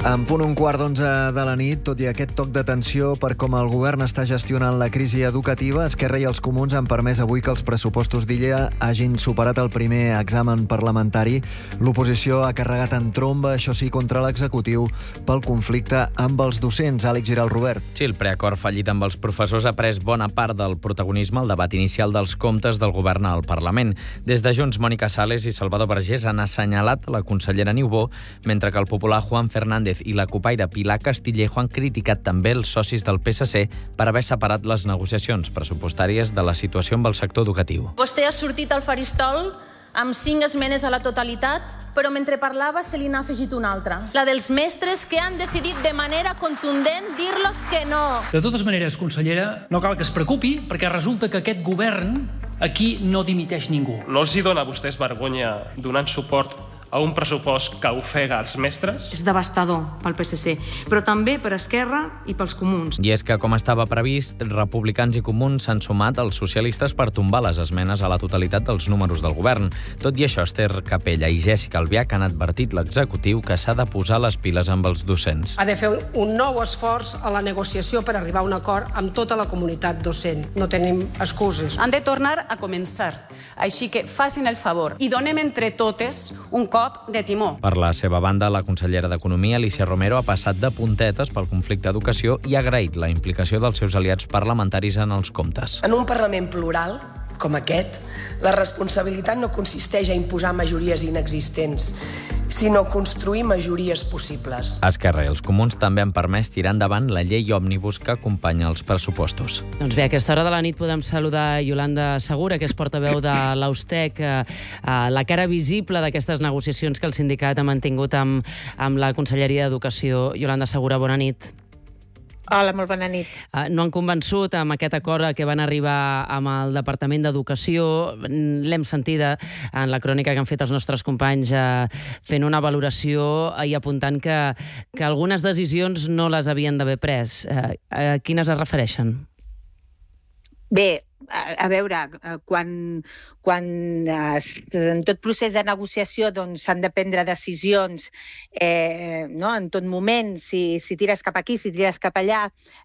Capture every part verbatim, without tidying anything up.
En punt un quart d'onze de la nit, tot i aquest toc d'atenció per com el govern està gestionant la crisi educativa, Esquerra i els Comuns han permès avui que els pressupostos d'Illa hagin superat el primer examen parlamentari. L'oposició ha carregat en tromba, això sí, contra l'executiu pel conflicte amb els docents. Àlex Giral, Robert. Sí, el preacord fallit amb els professors ha pres bona part del protagonisme al debat inicial dels comptes del govern al Parlament. Des de Junts, Mònica Sales i Salvador Vergés han assenyalat la consellera Niubó, mentre que el popular Juan Fernández i la copaire Pilar Castillejo han criticat també els socis del P S C per haver separat les negociacions pressupostàries de la situació amb el sector educatiu. Vostè ha sortit al faristol amb cinc esmenes a la totalitat, però mentre parlava se li n'ha afegit una altra. La dels mestres que han decidit de manera contundent dir-los que no. De totes maneres, consellera, no cal que es preocupi, perquè resulta que aquest govern aquí no dimiteix ningú. No els hi dona a vostès vergonya donant suport a un pressupost que ofega els mestres? És devastador pel P S C, però també per Esquerra i pels Comuns. I és que, com estava previst, republicans i comuns s'han sumat als socialistes per tombar les esmenes a la totalitat dels números del govern. Tot i això, Esther Capella i Jèssica Albiach han advertit l'executiu que s'ha de posar les piles amb els docents. Ha de fer un nou esforç a la negociació per arribar a un acord amb tota la comunitat docent. No tenim excuses. Han de tornar a començar. Així que facin el favor i donem entre totes un cop de timó. Per la seva banda, la consellera d'Economia, Alicia Romero, ha passat de puntetes pel conflicte d'educació i ha agraït la implicació dels seus aliats parlamentaris en els comptes. En un Parlament plural, com aquest, la responsabilitat no consisteix a imposar majories inexistents, sinó construir majories possibles. Esquerra i els Comuns també han permès tirar endavant la llei òmnibus que acompanya els pressupostos. Doncs bé, a aquesta hora de la nit podem saludar Iolanda Segura, que és portaveu de l'Austec, la cara visible d'aquestes negociacions que el sindicat ha mantingut amb, amb la Conselleria d'Educació. Iolanda Segura, bona nit. Hola, molt bona nit. No han convençut amb aquest acord que van arribar amb el Departament d'Educació. L'hem sentida en la crònica que han fet els nostres companys fent una valoració i apuntant que, que algunes decisions no les havien d'haver pres. A quines es refereixen? Bé, a veure, quan, quan en tot procés de negociació doncs, s'han de prendre decisions eh, no? En tot moment, si, si tires cap aquí, si tires cap allà,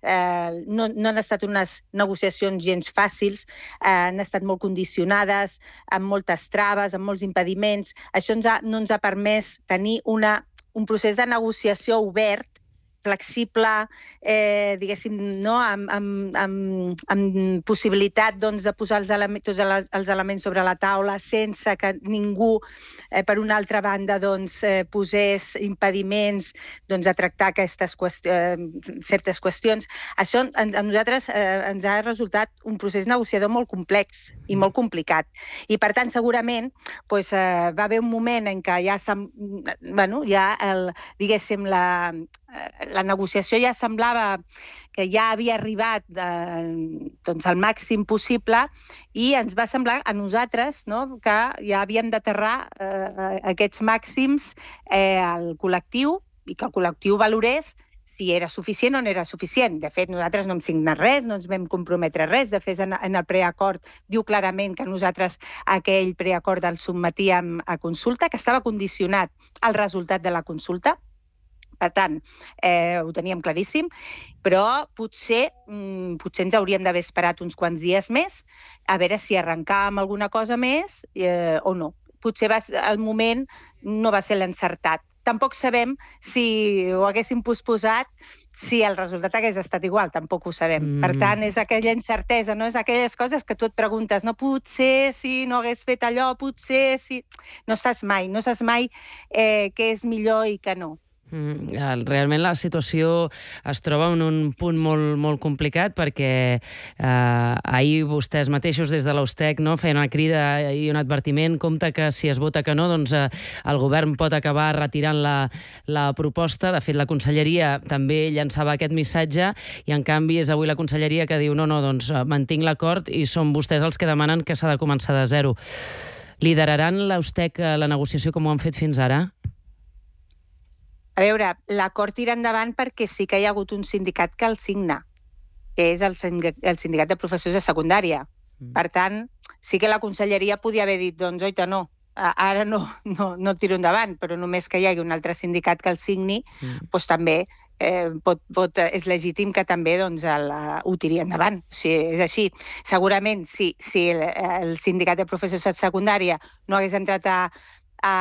eh, no, no han estat unes negociacions gens fàcils, eh, han estat molt condicionades, amb moltes traves, amb molts impediments. Això ens ha, no ens ha permès tenir una, un procés de negociació obert, flexible, eh, diguéssim, no? amb, amb, amb, amb possibilitat doncs, de posar els elements, tots els elements sobre la taula sense que ningú, eh, per una altra banda, doncs, eh, posés impediments doncs, a tractar aquestes qüestions, eh, certes qüestions. Això a, a nosaltres eh, ens ha resultat un procés negociador molt complex i molt complicat. I, per tant, segurament doncs, eh, va haver un moment en què ja, bueno, ja el, diguéssim, la la negociació ja semblava que ja havia arribat eh, doncs, al màxim possible i ens va semblar a nosaltres, no?, que ja havíem d'aterrar eh, aquests màxims eh, al col·lectiu i que el col·lectiu valorés si era suficient o no era suficient. De fet, nosaltres no hem signat res, no ens vam comprometre res. De fet, en, en el preacord diu clarament que nosaltres aquell preacord el sotmetíem a consulta, que estava condicionat al resultat de la consulta. Per tant, eh, ho teníem claríssim, però potser, mm, potser ens hauríem d'haver esperat uns quants dies més a veure si arrencàvem alguna cosa més eh, o no. Potser va, el moment no va ser l'encertat. Tampoc sabem si ho haguéssim posposat, si el resultat hagués estat igual, tampoc ho sabem. Mm. Per tant, és aquella incertesa, no? És aquelles coses que tu et preguntes, no, potser si no hagués fet allò, potser si... No saps mai, no saps mai eh, què és millor i què no. Mm, realment la situació es troba en un punt molt, molt complicat perquè eh, ahir vostès mateixos des de l'Austec, no, feien una crida i un advertiment, compte que si es vota que no, doncs eh, el govern pot acabar retirant la, la proposta. De fet, la conselleria també llançava aquest missatge i en canvi és avui la conselleria que diu no, no, doncs mantinc l'acord i són vostès els que demanen que s'ha de començar de zero. Lideraran l'Austec la negociació com ho han fet fins ara? A veure, l'acord tira endavant perquè sí que hi ha hagut un sindicat que el signa, que és el sindicat de professors de secundària. Per tant, sí que la conselleria podia haver dit, doncs, oita, no, ara no, no, no tiro endavant, però només que hi hagi un altre sindicat que el signi, mm. doncs també eh, pot, pot, és legítim que també doncs, el, ho tiri endavant. O sigui, és així. Segurament, si, si el, el sindicat de professors de secundària no hagués entrat a, a,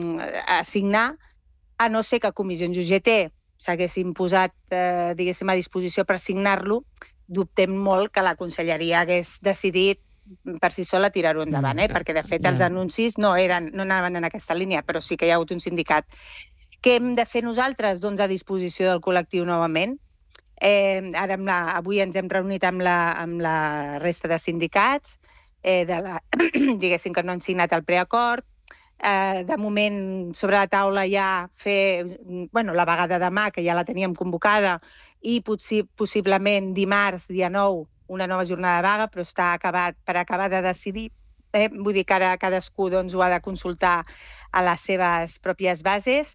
a signar, a no ser que comissions U G T s'haguessin posat, eh, diguéssim, a disposició per signar-lo, dubtem molt que la conselleria hagués decidit per si sola tirar-ho endavant, eh? Perquè de fet els anuncis no, eren, no anaven en aquesta línia, però sí que hi ha hagut un sindicat. Què hem de fer nosaltres? Doncs a disposició del col·lectiu novament. Eh, ara amb la, avui ens hem reunit amb la, amb la resta de sindicats, eh, de la, diguéssim que no han signat el preacord. Eh, de moment sobre la taula ja fer bueno, la vaga de demà, que ja la teníem convocada, i potser, possiblement dimarts, dia nou, una nova jornada de vaga, però està acabat per acabar de decidir. Eh? Vull dir que ara cadascú doncs, ho ha de consultar a les seves pròpies bases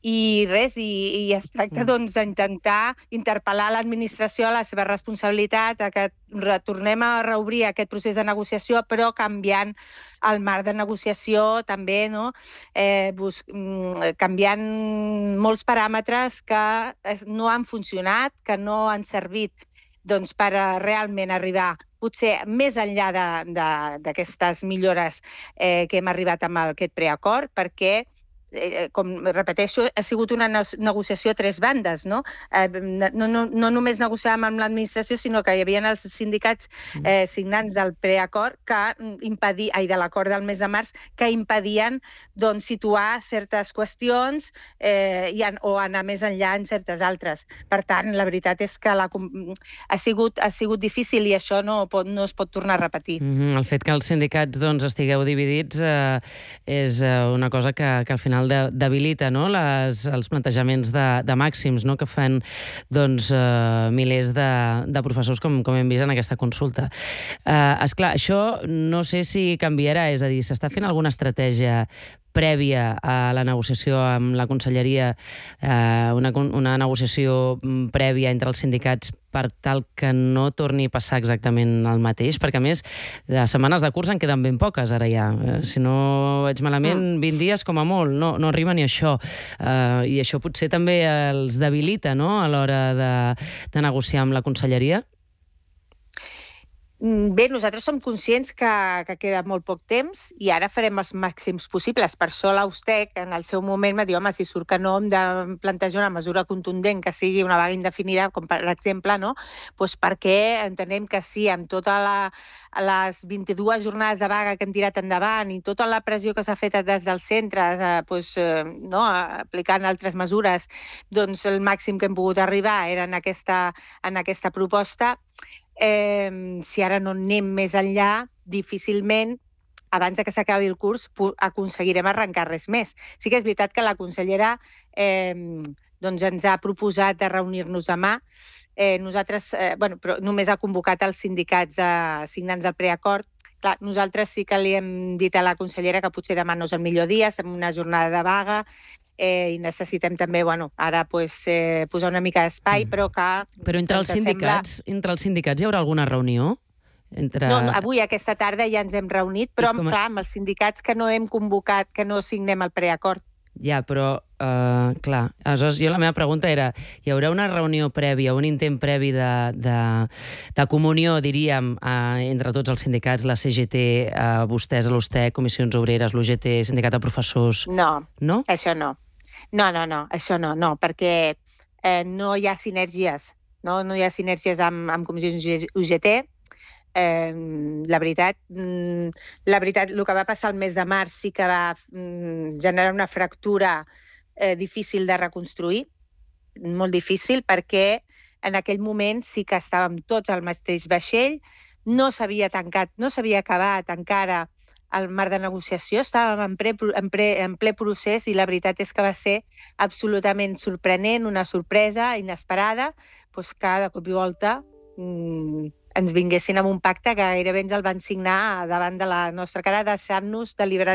i res, i, i es tracta doncs, d'intentar interpel·lar l'administració a la seva responsabilitat, a que retornem a reobrir aquest procés de negociació, però canviant el marc de negociació també, no? eh, bus, canviant molts paràmetres que no han funcionat, que no han servit doncs, per realment arribar potser més enllà d'aquestes millores eh, que hem arribat amb aquest preacord, perquè, eh, com repeteixo, ha sigut una negociació a tres bandes, no? Eh, no, no, no només negociàvem amb l'administració, sinó que hi havia els sindicats eh, signants del preacord que impedir, ai, de l'acord del mes de març, que impedien doncs, situar certes qüestions eh, i, o anar més enllà en certes altres. Per tant, la veritat és que la, ha, sigut, ha sigut difícil i això no, pot, no es pot tornar a repetir. Mm-hmm. El fet que els sindicats doncs, estigueu dividits eh, és una cosa que, que al final De, debilita no? Les, els plantejaments de, de màxims no? Que fan doncs, eh, milers de, de professors, com, com hem vist en aquesta consulta. Eh, esclar, això no sé si canviarà, és a dir, s'està fent alguna estratègia prèvia a la negociació amb la conselleria, eh, una, una negociació prèvia entre els sindicats per tal que no torni a passar exactament el mateix, perquè a més les setmanes de curs en queden ben poques ara ja, eh, si no vaig malament vint dies com a molt, no, no arriba ni això, eh, i això potser també els debilita no? A l'hora de, de negociar amb la conselleria. Bé, nosaltres som conscients que, que queda molt poc temps i ara farem els màxims possibles. Per això l'Austec, en el seu moment, va dir, home, si surt que no hem de plantejar una mesura contundent que sigui una vaga indefinida, com per exemple, no? Pues perquè entenem que sí, amb totes la, les vint-i-dues jornades de vaga que hem tirat endavant i tota la pressió que s'ha fet des dels centres, eh, pues, eh, no? aplicant altres mesures, doncs el màxim que hem pogut arribar era en aquesta, en aquesta proposta. Eh, si ara no anem més enllà, difícilment, abans que s'acabi el curs, aconseguirem arrencar res més. Sí que és veritat que la consellera eh, doncs ens ha proposat de reunir-nos demà. Eh, nosaltres, eh, bueno, però només ha convocat els sindicats de, signants del preacord. Clar, nosaltres sí que li hem dit a la consellera que potser demà no és el millor dia, estem en una jornada de vaga, Eh, i necessitem també, bueno, ara pues, eh, posar una mica d'espai, mm. però que... Però entre els, sindicats, sembla... entre els sindicats hi haurà alguna reunió? Entre... No, no, avui, aquesta tarda, ja ens hem reunit, però com... clar, amb els sindicats que no hem convocat, que no signem el preacord. Ja, però, uh, clar, aleshores jo la meva pregunta era, hi haurà una reunió prèvia, un intent previ de, de, de comunió, diríem, uh, entre tots els sindicats, la C G T, uh, vostès, l'Ustec, Comissions Obreres, l'U G T, Sindicat de Professors... No, no? això no. No, no, no, això no, no, perquè eh, no hi ha sinergies, no, no hi ha sinergies amb, amb comissions U G T. Eh, la veritat, la veritat, el que va passar el mes de març sí que va mm, generar una fractura eh, difícil de reconstruir, molt difícil, perquè en aquell moment sí que estàvem tots al mateix vaixell, no s'havia tancat, no s'havia acabat encara el marc de negociació, estàvem en, pre, en, pre, en ple procés i la veritat és que va ser absolutament sorprenent, una sorpresa inesperada, doncs que de cop i volta mmm, ens vinguessin amb un pacte que gairebé ens el van signar davant de la nostra cara, deixant-nos deliberadament